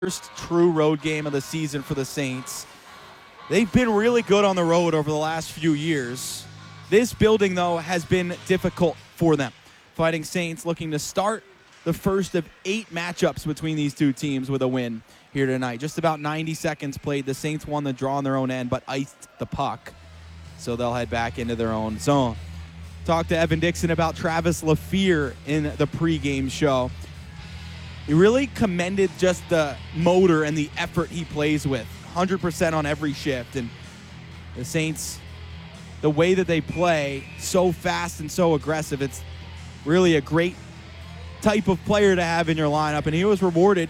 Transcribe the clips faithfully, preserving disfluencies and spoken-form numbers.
First true road game of the season for the Saints. They've been really good on the road over the last few years. This building, though, has been difficult for them. Fighting Saints looking to start the first of eight matchups between these two teams with a win here tonight. Just about ninety seconds played. The Saints won the draw on their own end, but iced the puck. So they'll head back into their own zone. Talked to Evan Dixon about Travis Lafleur in the pregame show. He really commended just the motor and the effort he plays with, one hundred percent on every shift. And the Saints, the way that they play, so fast and so aggressive, it's really a great type of player to have in your lineup. And he was rewarded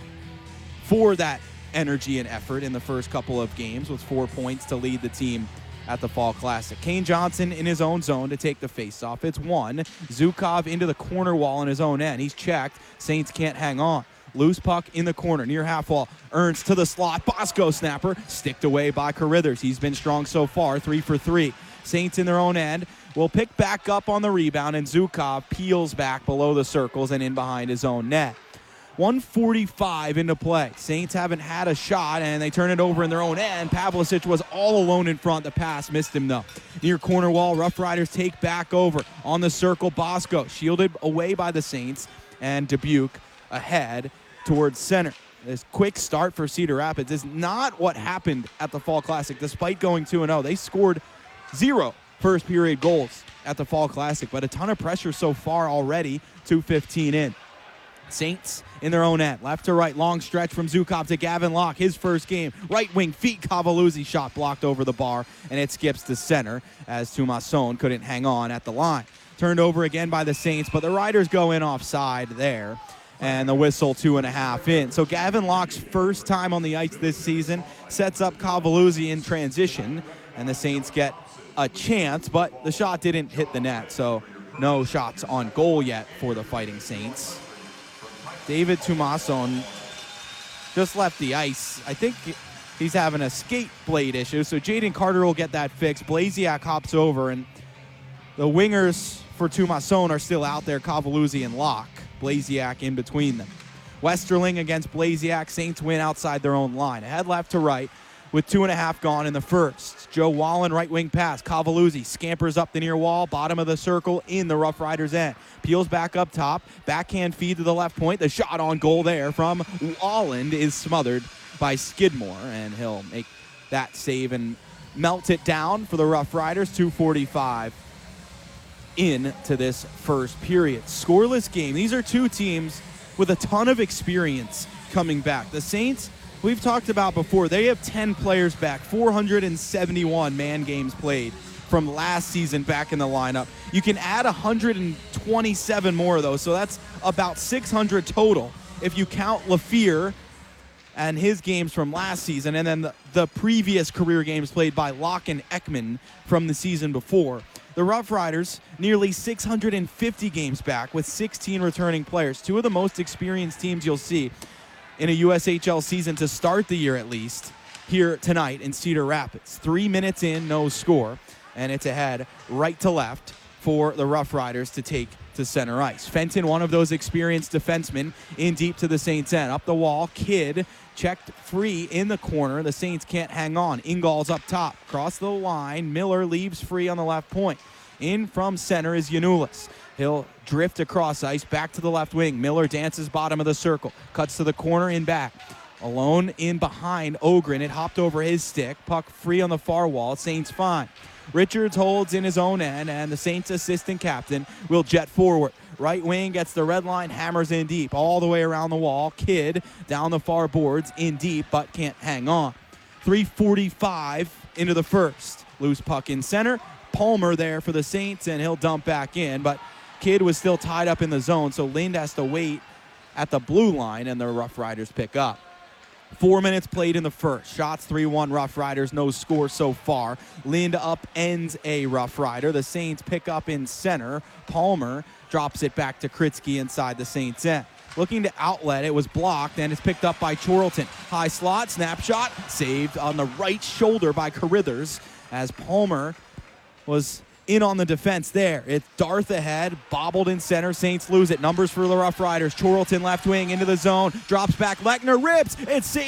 for that energy and effort in the first couple of games with four points to lead the team at the Fall Classic. Kane Johnson in his own zone to take the faceoff. It's one. Zukov into the corner wall in his own end. He's checked. Saints can't hang on. Loose puck in the corner, near half wall. Ernst to the slot. Bosco snapper. Sticked away by Carithers. He's been strong so far, three for three. Saints in their own end will pick back up on the rebound, and Zukov peels back below the circles and in behind his own net. one forty-five into play. Saints haven't had a shot, and they turn it over in their own end. Pavlicic was all alone in front. The pass missed him, though. Near corner wall, Rough Riders take back over. On the circle, Bosco shielded away by the Saints, and Dubuque ahead towards center. This quick start for Cedar Rapids is not what happened at the Fall Classic. Despite going two and oh, they scored zero first period goals at the Fall Classic, but a ton of pressure so far already, two fifteen in. Saints in their own end. Left to right, long stretch from Zukov to Gavin Locke. His first game. Right wing feet, Cavalluzzi shot blocked over the bar, and it skips to center as Tumasson couldn't hang on at the line. Turned over again by the Saints, but the Riders go in offside there, and the whistle two and a half in. So Gavin Locke's first time on the ice this season sets up Cavalluzzi in transition, and the Saints get a chance, but the shot didn't hit the net, so no shots on goal yet for the Fighting Saints. David Tumasson just left the ice. I think he's having a skate blade issue, so Jaden Carter will get that fixed. Blasiak hops over, and the wingers for Tumasson are still out there, Cavalluzzi and Locke. Blasiak in between them. Westerling against Blasiak. Saints win outside their own line. Ahead left to right with two and a half gone in the first. Joe Wallen, right wing pass. Cavalluzzi scampers up the near wall, bottom of the circle in the Rough Riders' end. Peels back up top, backhand feed to the left point. The shot on goal there from Wallen is smothered by Skidmore, and he'll make that save and melt it down for the Rough Riders. two forty-five into this first period. Scoreless game. These are two teams with a ton of experience coming back. The Saints, we've talked about before, they have ten players back, four hundred seventy-one man games played from last season back in the lineup. You can add one hundred twenty-seven more of those, so that's about six hundred total if you count Lafleur and his games from last season, and then the, the previous career games played by Locke and Ekman from the season before. The Rough Riders, nearly six hundred fifty games back with sixteen returning players, two of the most experienced teams you'll see in a U S H L season to start the year at least, here tonight in Cedar Rapids. Three minutes in, no score, and it's ahead right to left for the Rough Riders to take to center ice. Fenton, one of those experienced defensemen, in deep to the Saints' end. Up the wall, Kidd checked free in the corner. The Saints can't hang on. Ingall's up top. Across the line, Miller leaves free on the left point. In from center is Yanulis. He'll drift across ice, back to the left wing. Miller dances bottom of the circle. Cuts to the corner, in back. Alone in behind Ogren. It hopped over his stick. Puck free on the far wall. Saints fine. Richards holds in his own end, and the Saints assistant captain will jet forward. Right wing gets the red line, hammers in deep, all the way around the wall. Kidd down the far boards, in deep, but can't hang on. three forty-five into the first. Loose puck in center. Palmer there for the Saints, and he'll dump back in, but Kidd was still tied up in the zone, so Lind has to wait at the blue line, and the Rough Riders pick up. Four minutes played in the first. Shots three one Rough Riders. No score so far. Lind upends a Rough Rider. The Saints pick up in center. Palmer drops it back to Kritzky inside the Saints' end. Looking to outlet. It was blocked, and it's picked up by Chorlton. High slot. Snapshot. Saved on the right shoulder by Carithers as Palmer was in on the defense there. It's Darth ahead, bobbled in center. Saints lose it. Numbers for the Rough Riders. Chorlton left wing into the zone. Drops back. Lechner rips. It's saved.